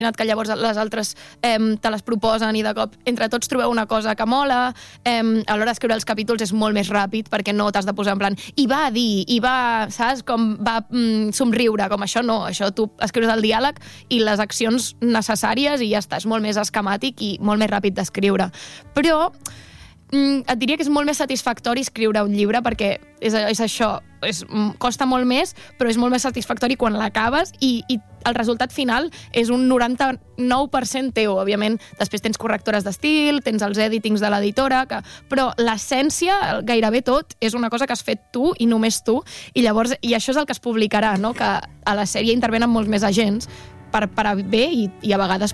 que llavors les altres te les proposen i de cop entre tots trobeu una cosa que mola. A l'hora d'escriure els capítols és molt més ràpid perquè no t'has de posar en plan i va dir, i va, saps, com va somriure, com això no, això tu escrius el diàleg i les accions necessàries i ja està, és molt més esquemàtic i molt més ràpid d'escriure. Però et diria que és molt més satisfactori escriure un llibre perquè és això, costa molt més, però és molt més satisfactori quan l'acabes i el resultat final és un 99% teu. Òbviament, després tens correctores d'estil, tens els editings de l'editora, però l'essència, gairebé tot, és una cosa que has fet tu i només tu, i llavors això és el que es publicarà, no? Que a la sèrie intervenen molts més agents, per a bé i a vegades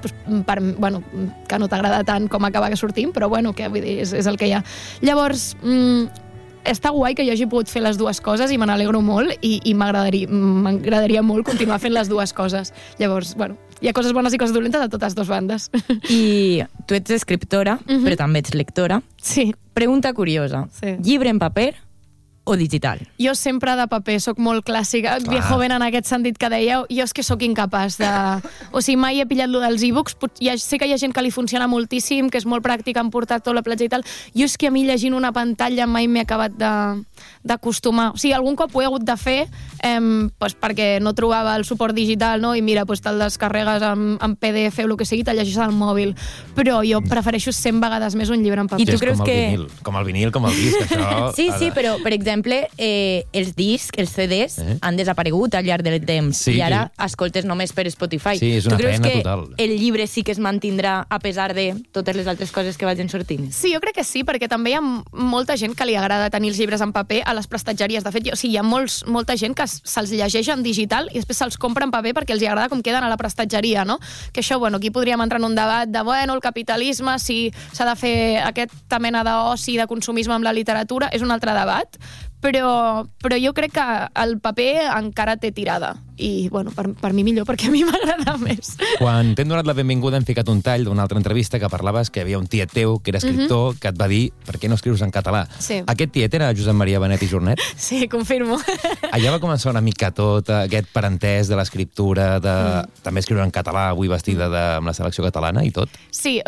que no t'agrada tant com acaba sortint, però que vull dir, és el que hi ha. Llavors, està guai que jo hagi pogut fer les dues coses i me n'alegro molt i m'agradaria molt continuar fent les dues coses. Llavors, hi ha coses bones i coses dolentes a totes dues bandes. I tu ets escriptora, però també ets lectora. Sí. Pregunta curiosa. Sí. Llibre en paper o digital? Jo sempre de paper, sóc molt clàssica, viejoven en aquest sentit que dèieu, jo és que sóc incapaç de... O sigui, mai he pillat lo dels e-books, sé que hi ha gent que li funciona moltíssim, que és molt pràctic, han portat tot la platja i tal, jo és que a mi llegint una pantalla mai m'he acabat d'acostumar. O sigui, algun cop ho he hagut de fer perquè no trobava el suport digital, no? I mira, te'l descarregues en PDF o el que sigui, te'l llegeixes al mòbil. Però jo prefereixo 100 vegades més un llibre en paper. I tu creus que... Com el vinil, com el disc, això... Sí, però, per exemple, els discs, els CDs, han desaparegut al llarg del temps i ara escoltes només per Spotify. Sí, és una pena total. Tu creus que el llibre sí que es mantindrà a pesar de totes les altres coses que vagin sortint? Sí, jo crec que sí, perquè també hi ha molta gent que li agrada tenir els llibres en paper a les prestatgeries. De fet, hi ha molta gent que se'ls llegeix en digital i després se'ls compra en paper perquè els agrada com queden a la prestatgeria, no? Que això, aquí podríem entrar en un debat de, el capitalisme, si s'ha de fer aquesta mena d'oci, de consumisme amb la literatura, és un altre debat, però jo crec que el paper encara té tirada i, per mi millor, perquè a mi m'agrada més. Quan t'hem donat la benvinguda hem ficat un tall d'una altra entrevista que parlaves que hi havia un tiet teu, que era escriptor, que et va dir per què no escrius en català. Sí. Aquest tiet era Josep Maria Benet i Jornet? Sí, confirmo. Allà va començar una mica tot aquest parentès de l'escriptura, de també escriure en català, avui vestida amb la selecció catalana i tot? Sí,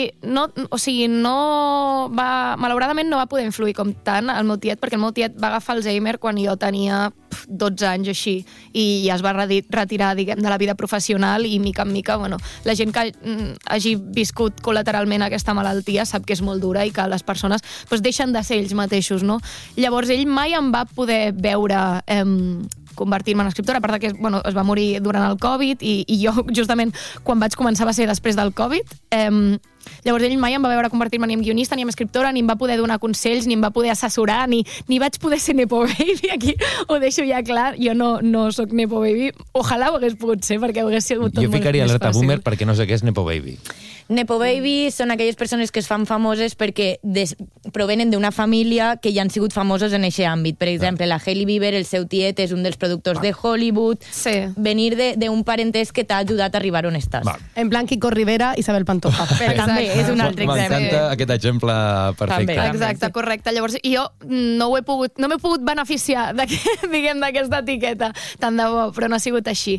malauradament no va poder influir com tant el meu tiet, perquè el meu tiet va agafar Alzheimer quan jo tenia 12 anys o així, i ja es va retirar, diguem, de la vida professional i mica en mica, la gent que hagi viscut col·lateralment aquesta malaltia sap que és molt dura i que les persones deixen de ser ells mateixos, no? Llavors ell mai em va poder veure convertir-me en escriptora, a part que es va morir durant el Covid i jo justament quan vaig començar va ser després del Covid. Llavors ell mai em va veure convertir-me ni en guionista, ni en escriptora, ni em va poder donar consells, ni em va poder assessorar, ni vaig poder ser Nepo Baby. Aquí ho deixo ja clar, jo no soc Nepo Baby. Ojalà ho hagués pogut ser, perquè ho hagués sigut tot molt més fàcil. Jo ficaria alerta boomer perquè no sé què és Nepo Baby. Nepo Baby són aquelles persones que es fan famoses perquè provenen d'una família que ja han sigut famosos en aquest àmbit. Per exemple, la Hailey Bieber, el seu tiet, és un dels productors de Hollywood. Sí. Venir d'un parentès que t'ha ajudat a arribar on estàs. En plan Kiko Rivera, Isabel Pantoja. També és un altre exemple. M'encanta aquest exemple perfecte. Exacte, correcte. Llavors, jo no m'he pogut beneficiar d'aquesta etiqueta, tant de bo, però no ha sigut així.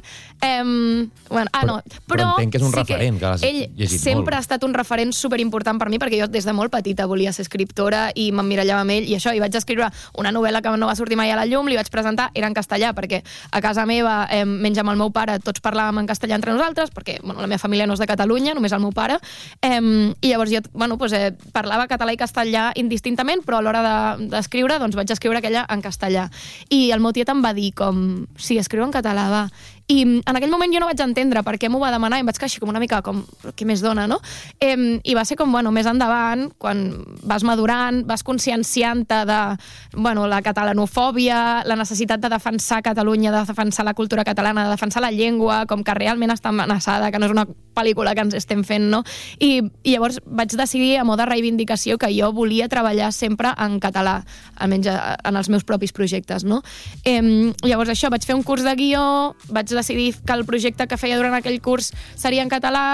Però entenc que és un referent, que l'has llegit molt. Sempre ha estat un referent superimportant per mi, perquè jo des de molt petita volia ser escriptora i m'emmirallava amb ell, i això, i vaig escriure una novel·la que no va sortir mai a la llum, li vaig presentar, era en castellà, perquè a casa meva, menys amb el meu pare, tots parlàvem en castellà entre nosaltres, perquè la meva família no és de Catalunya, només el meu pare, i llavors jo parlava català i castellà indistintament, però a l'hora d'escriure vaig escriure aquella en castellà. I el meu tiet em va dir sí, escriu en català, va. I en aquell moment jo no vaig entendre per què m'ho va demanar i em vaig quedar així com una mica què més dona, no? I va ser més endavant, quan vas madurant, vas conscienciant-te de la catalanofòbia, la necessitat de defensar Catalunya, de defensar la cultura catalana, de defensar la llengua, com que realment està amenaçada, que no és una pel·lícula que ens estem fent, no? I llavors vaig decidir, a mode de reivindicació, que jo volia treballar sempre en català, almenys en els meus propis projectes, no? Llavors això, vaig fer un curs de guió, vaig decidir que el projecte que feia durant aquell curs seria en català,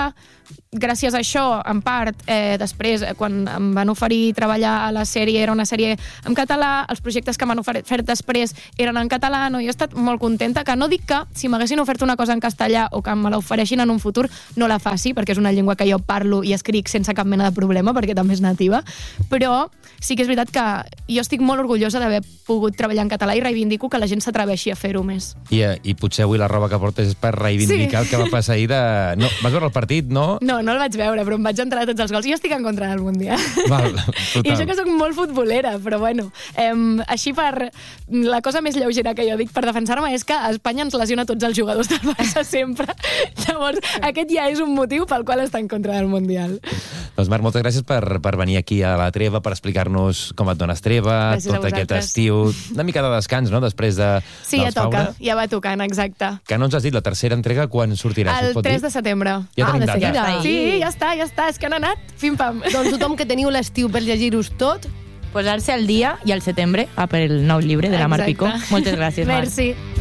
gràcies a això, en part, després, quan em van oferir treballar a la sèrie, era una sèrie en català, els projectes que m'han ofert després eren en català, no? Jo he estat molt contenta, que no dic que si m'haguessin ofert una cosa en castellà o que me l'ofereixin en un futur, no la faci, perquè és una llengua que jo parlo i escric sense cap mena de problema, perquè també és nativa, però sí que és veritat que jo estic molt orgullosa d'haver pogut treballar en català i reivindico que la gent s'atreveixi a fer-ho més. I potser avui la roba que portes és per reivindicar el que va passar ahir de... No, vas veure el partit, no? No el vaig veure, però em vaig entrar a tots els gols. Jo estic en contra del Mundial. Val, total. I això que soc molt futbolera, però bueno. Així la cosa més lleugera que jo dic per defensar-me és que a Espanya ens lesiona tots els jugadors del Barça sempre. Llavors, aquest ja és un motiu pel qual està en contra del Mundial. Doncs Mar, moltes gràcies per venir aquí a la treva, per explicar-nos com et dones treva, gràcies tot aquest estiu. Una mica de descans, no?, després de Sí, ja toca, ja va tocant, exacte. Que no ens has dit, la tercera entrega quan sortirà? El 3 de setembre. Ja tenim data. Sí, ja està, és que han anat, pim-pam. Doncs tothom que teniu l'estiu per llegir-us tot, posar-se al dia i al setembre a per el nou llibre de la Mar Picó. Moltes gràcies, Mar. Merci.